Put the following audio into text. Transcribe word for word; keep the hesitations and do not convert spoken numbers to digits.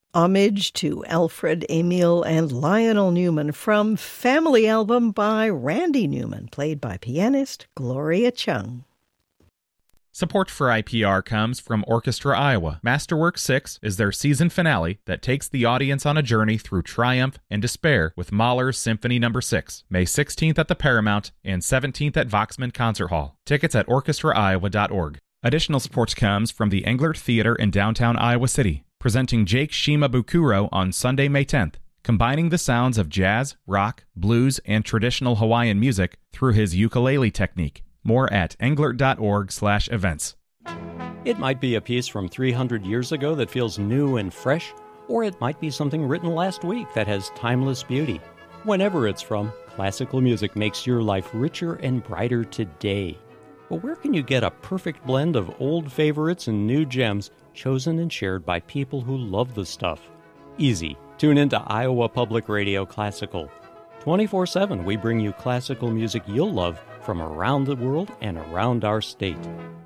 Homage to Alfred, Emil, and Lionel Newman from Family Album by Randy Newman, played by pianist Gloria Chung. Support for I P R comes from Orchestra Iowa. Masterwork six is their season finale that takes the audience on a journey through triumph and despair with Mahler's Symphony number six, May sixteenth at the Paramount and seventeenth at Voxman Concert Hall. Tickets at orchestra iowa dot org. Additional support comes from the Englert Theater in downtown Iowa City, presenting Jake Shimabukuro on Sunday, May tenth, combining the sounds of jazz, rock, blues, and traditional Hawaiian music through his ukulele technique. More at englert dot org slash events. It might be a piece from three hundred years ago that feels new and fresh, or it might be something written last week that has timeless beauty. Whenever it's from, classical music makes your life richer and brighter today. But where can you get a perfect blend of old favorites and new gems chosen and shared by people who love the stuff? Easy. Tune into Iowa Public Radio Classical. twenty-four seven, we bring you classical music you'll love from around the world and around our state.